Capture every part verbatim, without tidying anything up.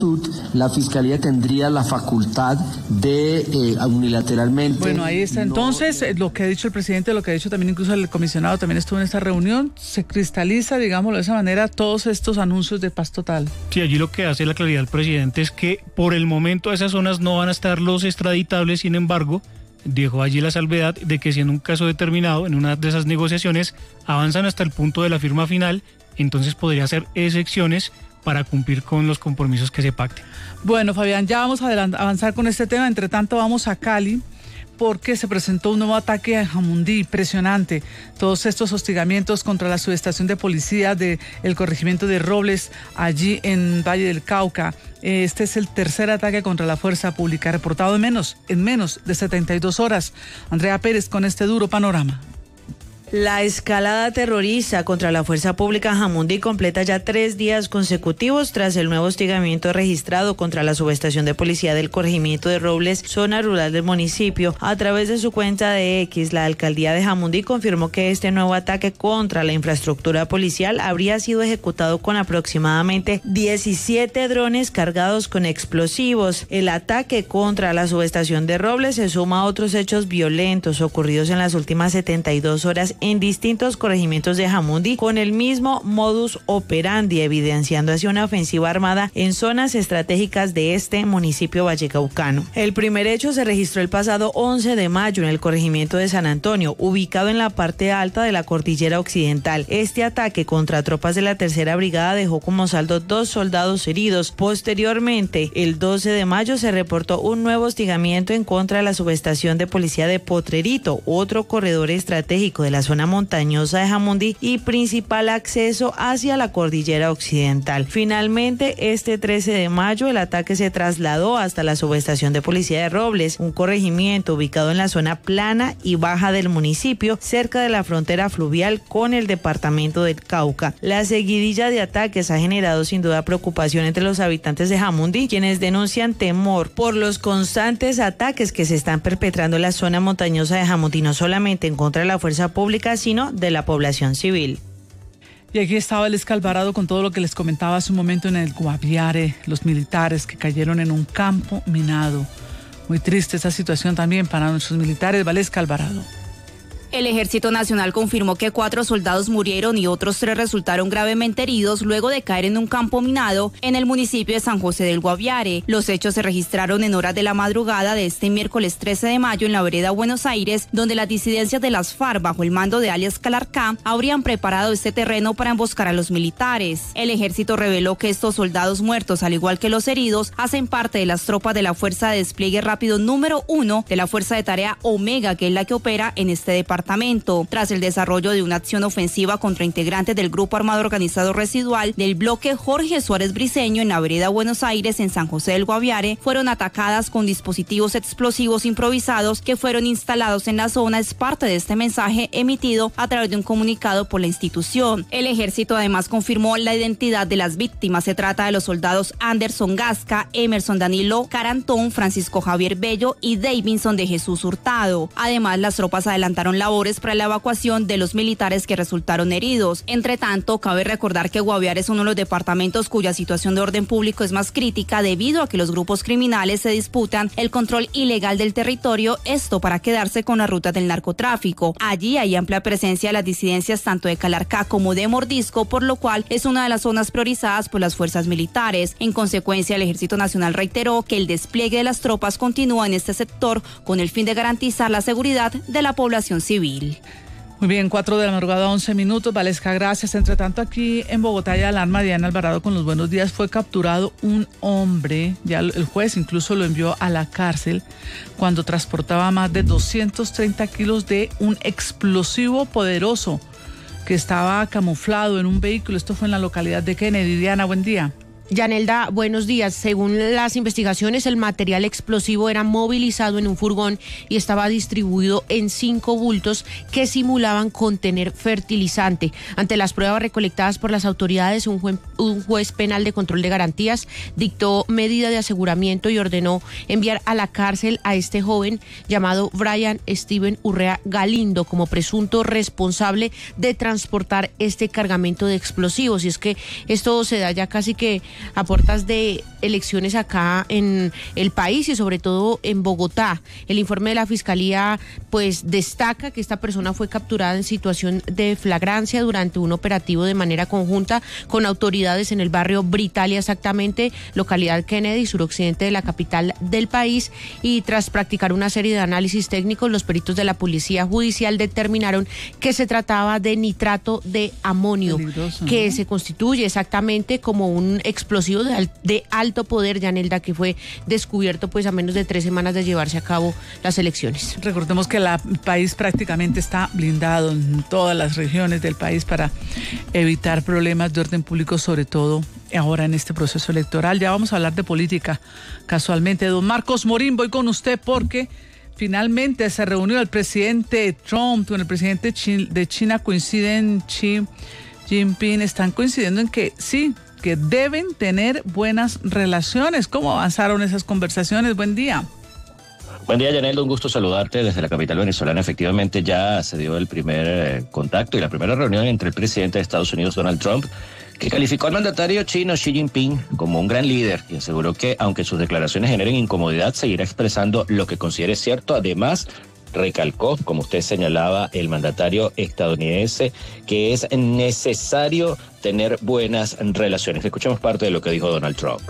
La Fiscalía tendría la facultad de eh, unilateralmente... Bueno, ahí está. Entonces, no... lo que ha dicho el presidente, lo que ha dicho también incluso el comisionado, también estuvo en esta reunión, se cristaliza, digámoslo de esa manera, todos estos anuncios de paz total. Sí, allí lo que hace la claridad el presidente es que por el momento esas zonas no van a estar los extraditables, sin embargo, dejó allí la salvedad de que si en un caso determinado, en una de esas negociaciones, avanzan hasta el punto de la firma final, entonces podría hacer excepciones para cumplir con los compromisos que se pacten. Bueno, Fabián, ya vamos a avanzar con este tema. Entre tanto, vamos a Cali, porque se presentó un nuevo ataque a Jamundí, impresionante. Todos estos hostigamientos contra la subestación de policía del corregimiento de Robles, allí en Valle del Cauca. Este es el tercer ataque contra la fuerza pública, reportado en menos, en menos de setenta y dos horas. Andrea Pérez con este duro panorama. La escalada terrorista contra la fuerza pública Jamundí completa ya tres días consecutivos tras el nuevo hostigamiento registrado contra la subestación de policía del corregimiento de Robles, zona rural del municipio. A través de su cuenta de X, la alcaldía de Jamundí confirmó que este nuevo ataque contra la infraestructura policial habría sido ejecutado con aproximadamente diecisiete drones cargados con explosivos. El ataque contra la subestación de Robles se suma a otros hechos violentos ocurridos en las últimas setenta y dos horas en distintos corregimientos de Jamundí con el mismo modus operandi, evidenciando así una ofensiva armada en zonas estratégicas de este municipio vallecaucano. El primer hecho se registró el pasado once de mayo en el corregimiento de San Antonio, ubicado en la parte alta de la cordillera occidental. Este ataque contra tropas de la tercera brigada dejó como saldo dos soldados heridos. Posteriormente, el doce de mayo se reportó un nuevo hostigamiento en contra de la subestación de policía de Potrerito, otro corredor estratégico de la zona montañosa de Jamundí y principal acceso hacia la cordillera occidental. Finalmente, este trece de mayo, el ataque se trasladó hasta la subestación de policía de Robles, un corregimiento ubicado en la zona plana y baja del municipio, cerca de la frontera fluvial con el departamento del Cauca. La seguidilla de ataques ha generado sin duda preocupación entre los habitantes de Jamundí, quienes denuncian temor por los constantes ataques que se están perpetrando en la zona montañosa de Jamundí, no solamente en contra de la fuerza pública, sino de la población civil. Y aquí estaba el Alvarado con todo lo que les comentaba hace un momento en el Guaviare, los militares que cayeron en un campo minado. Muy triste esa situación también para nuestros militares. Valesca Alvarado. El Ejército Nacional confirmó que cuatro soldados murieron y otros tres resultaron gravemente heridos luego de caer en un campo minado en el municipio de San José del Guaviare. Los hechos se registraron en horas de la madrugada de este miércoles trece de mayo en la vereda Buenos Aires, donde las disidencias de las FARC, bajo el mando de alias Calarcá, habrían preparado este terreno para emboscar a los militares. El ejército reveló que estos soldados muertos, al igual que los heridos, hacen parte de las tropas de la Fuerza de Despliegue Rápido número uno de la Fuerza de Tarea Omega, que es la que opera en este departamento. Tras el desarrollo de una acción ofensiva contra integrantes del Grupo Armado Organizado Residual del bloque Jorge Suárez Briceño en la vereda Buenos Aires, en San José del Guaviare, fueron atacadas con dispositivos explosivos improvisados que fueron instalados en la zona. Es parte de este mensaje emitido a través de un comunicado por la institución. El ejército además confirmó la identidad de las víctimas. Se trata de los soldados Anderson Gasca, Emerson Danilo Carantón, Francisco Javier Bello y Davidson de Jesús Hurtado. Además, las tropas adelantaron labores para la evacuación de los militares que resultaron heridos. Entre tanto, cabe recordar que Guaviare es uno de los departamentos cuya situación de orden público es más crítica debido a que los grupos criminales se disputan el control ilegal del territorio, esto para quedarse con la ruta del narcotráfico. Allí hay amplia presencia de las disidencias tanto de Calarcá como de Mordisco, por lo cual es una de las zonas priorizadas por las fuerzas militares. En consecuencia, el Ejército Nacional reiteró que el despliegue de las tropas continúa en este sector con el fin de garantizar la seguridad de la población civil. Muy bien, cuatro de la madrugada, once minutos. Valesca, gracias. Entre tanto, aquí en Bogotá y alarma, Diana Alvarado con los buenos días, fue capturado un hombre, ya el juez incluso lo envió a la cárcel, cuando transportaba más de doscientos treinta kilos de un explosivo poderoso que estaba camuflado en un vehículo. Esto fue en la localidad de Kennedy. Diana, buen día. Yanelda, buenos días. Según las investigaciones, el material explosivo era movilizado en un furgón y estaba distribuido en cinco bultos que simulaban contener fertilizante. Ante las pruebas recolectadas por las autoridades, un juez, un juez penal de control de garantías dictó medida de aseguramiento y ordenó enviar a la cárcel a este joven llamado Brian Steven Urrea Galindo como presunto responsable de transportar este cargamento de explosivos. Y es que esto se da ya casi que a puertas de elecciones acá en el país y sobre todo en Bogotá. El informe de la Fiscalía pues destaca que esta persona fue capturada en situación de flagrancia durante un operativo de manera conjunta con autoridades en el barrio Britalia, exactamente, localidad Kennedy, suroccidente de la capital del país, y tras practicar una serie de análisis técnicos, los peritos de la Policía Judicial determinaron que se trataba de nitrato de amonio, peligroso, que ¿no? se constituye exactamente como un explosivo de, al, de alto poder, Yanelda, que fue descubierto pues a menos de tres semanas de llevarse a cabo las elecciones. Recordemos que la, el país prácticamente está blindado en todas las regiones del país para evitar problemas de orden público, sobre todo ahora en este proceso electoral. Ya vamos a hablar de política casualmente. Don Marcos Morín, voy con usted porque finalmente se reunió el presidente Trump con el presidente de China, coinciden Xi Jinping, están coincidiendo en que sí, que deben tener buenas relaciones. ¿Cómo avanzaron esas conversaciones? Buen día. Buen día, Yanelda, un gusto saludarte desde la capital venezolana. Efectivamente, ya se dio el primer eh, contacto y la primera reunión entre el presidente de Estados Unidos, Donald Trump, que calificó al mandatario chino Xi Jinping como un gran líder y aseguró que, aunque sus declaraciones generen incomodidad, seguirá expresando lo que considere cierto. Además, recalcó, como usted señalaba, el mandatario estadounidense, que es necesario tener buenas relaciones. Escuchemos parte de lo que dijo Donald Trump.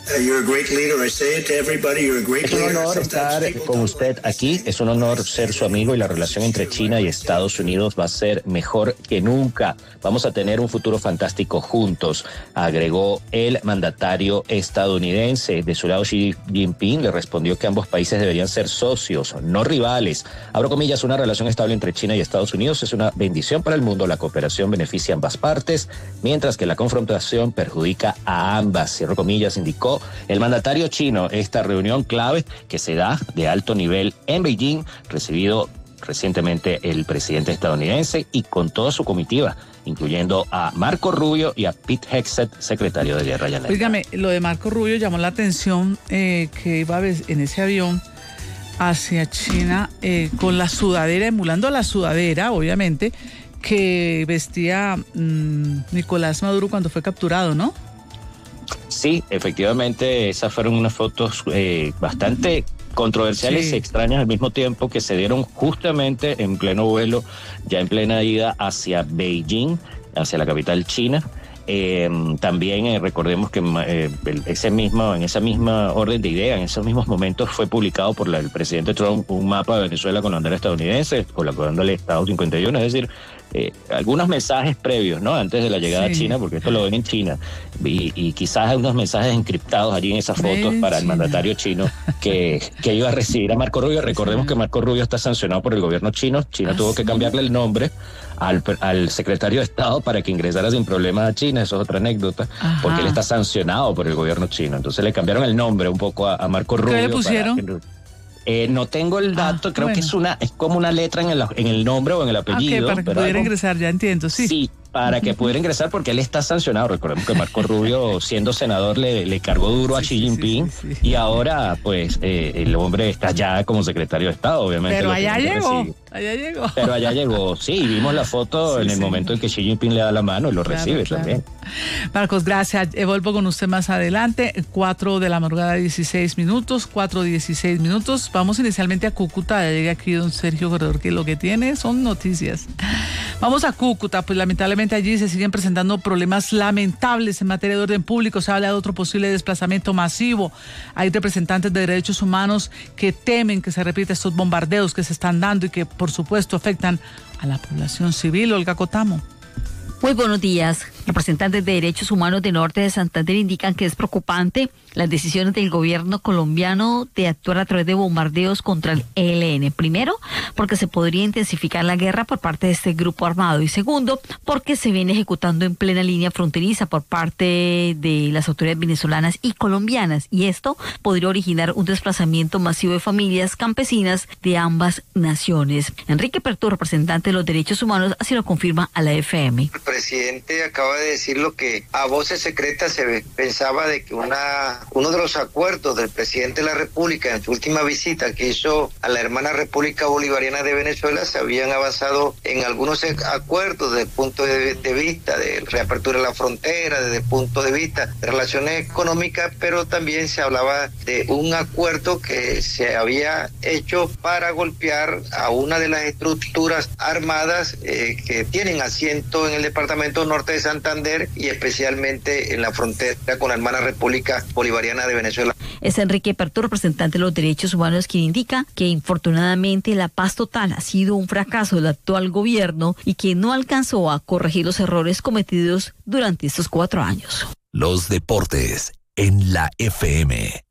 Es un honor estar con usted aquí, es un honor ser su amigo y la relación entre China y Estados Unidos va a ser mejor que nunca. Vamos a tener un futuro fantástico juntos, agregó el mandatario estadounidense. De su lado, Xi Jinping le respondió que ambos países deberían ser socios, no rivales. Abro comillas, una relación estable entre China y Estados Unidos es una bendición para el mundo. La cooperación beneficia a ambas partes, mientras que la confrontación perjudica a ambas. Cierro comillas, indicó el mandatario chino. Esta reunión clave que se da de alto nivel en Beijing, recibido recientemente el presidente estadounidense y con toda su comitiva, incluyendo a Marco Rubio y a Pete Hegseth, secretario de Guerra. Yanelda. Dígame, lo de Marco Rubio llamó la atención, eh, que iba en ese avión hacia China eh, con la sudadera, emulando la sudadera, obviamente, que vestía mmm, Nicolás Maduro cuando fue capturado, ¿no? Sí, efectivamente, esas fueron unas fotos eh, bastante controversiales sí. y extrañas al mismo tiempo, que se dieron justamente en pleno vuelo, ya en plena ida hacia Beijing, hacia la capital china. Eh, también eh, recordemos que eh, ese mismo, en esa misma orden de idea, en esos mismos momentos fue publicado por la, el presidente Trump un mapa de Venezuela con la bandera estadounidense, colocando el Estado cincuenta y uno, es decir, eh, algunos mensajes previos, ¿no? Antes de la llegada sí. a China, porque esto lo ven en China, y, y quizás unos mensajes encriptados allí en esas fotos para el mandatario chino que, que iba a recibir a Marco Rubio. Recordemos que Marco Rubio está sancionado por el gobierno chino. China ah, tuvo sí. que cambiarle el nombre al, al secretario de Estado para que ingresara sin problemas a China. Eso es otra anécdota, Ajá. porque él está sancionado por el gobierno chino. Entonces le cambiaron el nombre un poco a, a Marco Rubio. ¿Qué le pusieron? Para, eh, no tengo el dato, ah, creo bueno. que es una es como una letra en el, en el nombre o en el apellido. Okay, para que pudiera algo, ingresar, ya entiendo, sí. Sí, para que pudiera ingresar porque él está sancionado. Recordemos que Marco Rubio, siendo senador, le, le cargó duro sí, a Xi sí, Jinping sí, sí, sí. y ahora, pues, eh, el hombre está ya como secretario de Estado, obviamente. Pero allá llegó, allá llegó. Pero allá llegó, sí, vimos la foto sí, en el sí. momento en que Xi Jinping le da la mano y lo claro, recibe claro. también. Marcos, gracias. Eh, vuelvo con usted más adelante. Cuatro de la madrugada, dieciséis minutos, cuatro dieciséis minutos. Vamos inicialmente a Cúcuta. Ya llega aquí don Sergio Corredor, que lo que tiene son noticias. Vamos a Cúcuta, pues lamentablemente allí se siguen presentando problemas lamentables en materia de orden público. Se habla de otro posible desplazamiento masivo. Hay representantes de derechos humanos que temen que se repitan estos bombardeos que se están dando y que, por supuesto, afectan a la población civil. Olga Cotamo. Muy buenos días. Representantes de derechos humanos de Norte de Santander indican que es preocupante las decisiones del gobierno colombiano de actuar a través de bombardeos contra el E L N. Primero, porque se podría intensificar la guerra por parte de este grupo armado. Y segundo, porque se viene ejecutando en plena línea fronteriza por parte de las autoridades venezolanas y colombianas. Y esto podría originar un desplazamiento masivo de familias campesinas de ambas naciones. Enrique Pertú, representante de los derechos humanos, así lo confirma a la F M. El presidente acaba de de decirlo que a voces secretas se pensaba de que una uno de los acuerdos del presidente de la República en su última visita que hizo a la hermana República Bolivariana de Venezuela se habían avanzado en algunos acuerdos desde el punto de, de vista de reapertura de la frontera, desde el punto de vista de relaciones económicas, pero también se hablaba de un acuerdo que se había hecho para golpear a una de las estructuras armadas eh, que tienen asiento en el departamento norte de Santander y especialmente en la frontera con la hermana República Bolivariana de Venezuela. Es Enrique Pertú, representante de los derechos humanos, quien indica que infortunadamente la paz total ha sido un fracaso del actual gobierno y que no alcanzó a corregir los errores cometidos durante estos cuatro años. Los deportes en la F M.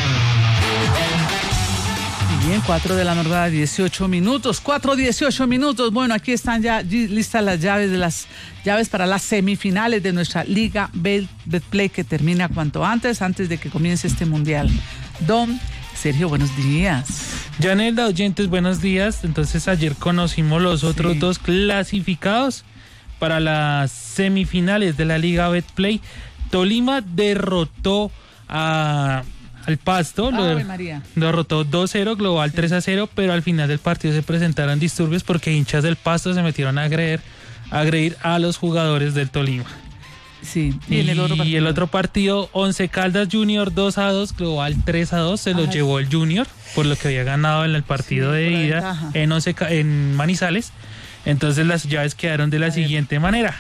Bien, cuatro de la madrugada, dieciocho minutos, cuatro dieciocho minutos. Bueno, aquí están ya listas las llaves de las llaves para las semifinales de nuestra Liga Betplay, que termina cuanto antes, antes de que comience este mundial. Don Sergio, buenos días. Yanelda, oyentes, buenos días. Entonces ayer conocimos los otros sí. dos clasificados para las semifinales de la Liga Betplay. Tolima derrotó a al Pasto, lo, lo derrotó dos cero, global sí. tres a cero, pero al final del partido se presentaron disturbios porque hinchas del Pasto se metieron a agredir, a agredir a los jugadores del Tolima. Sí, y, y, el, otro y el otro partido, Once Caldas Junior dos a dos, global tres a dos, se Ajá. lo llevó el Junior, por lo que había ganado en el partido sí, de ida en, once, en Manizales. Entonces las llaves quedaron de la a siguiente ver. manera: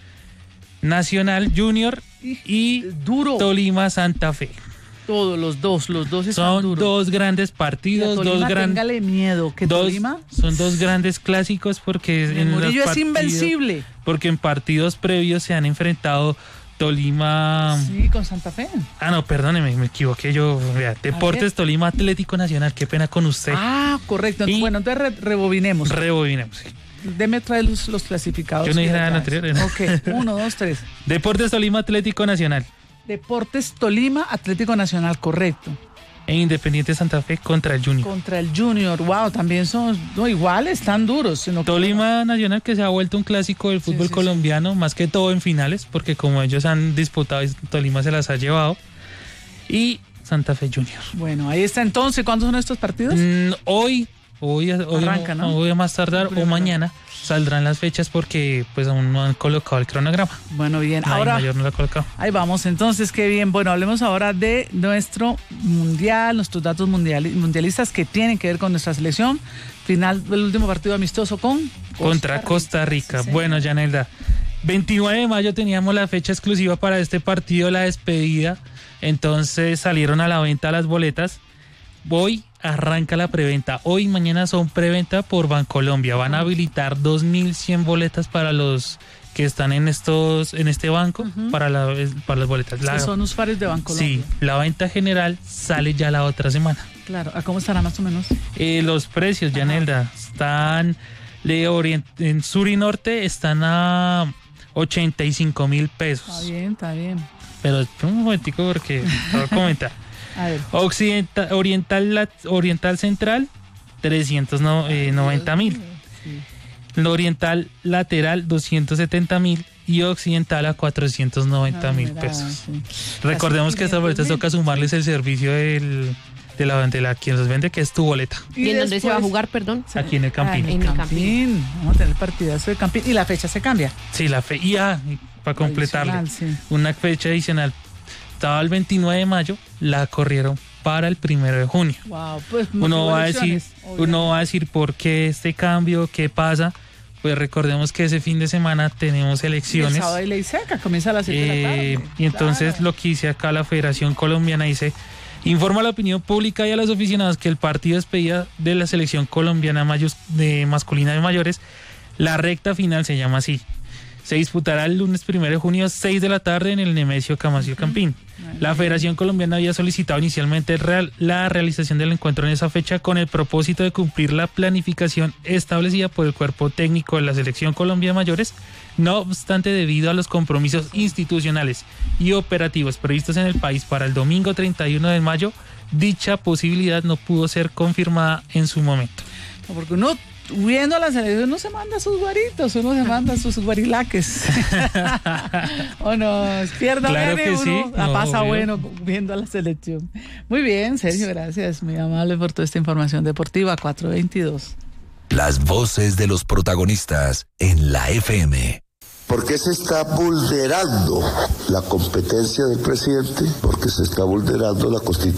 Nacional Junior y, y Duro. Tolima Santa Fe. Todos los dos, los dos están son duros. dos grandes partidos, dos grandes. miedo, que dos, Tolima son dos grandes clásicos porque el en Murillo los es invencible. Porque en partidos previos se han enfrentado Tolima. Sí, con Santa Fe. Ah, no, perdóneme, me equivoqué yo. Vea, Deportes Tolima Atlético Nacional, qué pena con usted. Ah, correcto. Y bueno, entonces re rebobinemos. Rebobinemos, sí. Deme traer los, los clasificados. Yo no dije nada anterior. ¿no? Ok, uno, dos, tres. Deportes Tolima Atlético Nacional. Deportes Tolima Atlético Nacional, correcto. E Independiente Santa Fe contra el Junior. Contra el Junior, wow, también son no, iguales, están duros. Sino Tolima que... Nacional, que se ha vuelto un clásico del fútbol sí, sí, colombiano, sí. más que todo en finales, porque como ellos han disputado, Tolima se las ha llevado. Y Santa Fe Junior. Bueno, ahí está entonces. ¿Cuándo son estos partidos? Mm, hoy, hoy, hoy, Arranca, ¿no? Hoy a más tardar o mañana saldrán las fechas porque pues aún no han colocado el cronograma. Bueno, bien. Nadie ahora mayor no lo ha colocado. Ahí vamos, entonces, qué bien. Bueno, hablemos ahora de nuestro mundial, nuestros datos mundial, mundialistas que tienen que ver con nuestra selección. Final del último partido amistoso con Costa contra Rica. Costa Rica. Sí, bueno, Yanelda, veintinueve de mayo teníamos la fecha exclusiva para este partido, la despedida. Entonces salieron a la venta las boletas. Hoy arranca la preventa. Hoy y mañana son preventa por Bancolombia. Van a habilitar dos mil cien boletas para los que están en estos en este banco uh-huh. para, la, para las boletas. La, son usuarios de Bancolombia. Sí, la venta general sale ya la otra semana. Claro, ¿a cómo estará más o menos? Eh, los precios, Yanelda, están de orient, en sur y norte están a ochenta y cinco mil pesos. Está bien, está bien. Pero un momentico porque te voy a comentar. A ver. Occidental, oriental, oriental central, trescientos noventa mil. Sí. Oriental lateral, doscientos setenta mil. Y occidental a cuatrocientos noventa mil pesos. Sí. Recordemos que estas boletas toca sumarles el servicio del, de, la, de la quien los vende, que es tu boleta. ¿Y, ¿Y en dónde se va a jugar, perdón? Aquí en el Campín. Ah, en el Campín. Vamos a tener partidazo de Campín. ¿Y la fecha se cambia? Sí, la fecha. Y ah, para completarle, sí. una fecha adicional. Estaba el veintinueve de mayo, la corrieron para el primero de junio. Wow, pues uno va a decir, uno va a decir por qué este cambio, qué pasa. Pues recordemos que ese fin de semana tenemos elecciones. El sábado hay ley seca, comienza a las siete eh, de la tarde. Y entonces claro. Lo que dice acá la Federación Colombiana dice: informa a la opinión pública y a los aficionados que el partido de despedida de la selección colombiana mayos, de masculina de mayores, la recta final se llama así. Se disputará el lunes primero de junio, seis de la tarde, en el Nemesio Camacio Campín. La Federación Colombiana había solicitado inicialmente real, la realización del encuentro en esa fecha con el propósito de cumplir la planificación establecida por el cuerpo técnico de la Selección Colombia de Mayores. No obstante, debido a los compromisos institucionales y operativos previstos en el país para el domingo treinta y uno de mayo, dicha posibilidad no pudo ser confirmada en su momento. Porque uno viendo la selección uno se manda sus guaritos, uno se manda sus guarilaques. O no, pierda Claro gane, que uno sí, la no, pasa obvio. bueno viendo a la selección. Muy bien, Sergio, gracias, muy amable por toda esta información deportiva. Cuatro veintidós. Las voces de los protagonistas en la F M. ¿Por qué se está vulnerando la competencia del presidente? Porque se está vulnerando la Constitución.